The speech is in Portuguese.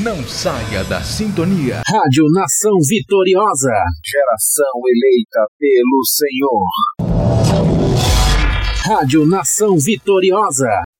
Não saia da sintonia. Rádio Nação Vitoriosa. Geração eleita pelo Senhor. Rádio Nação Vitoriosa.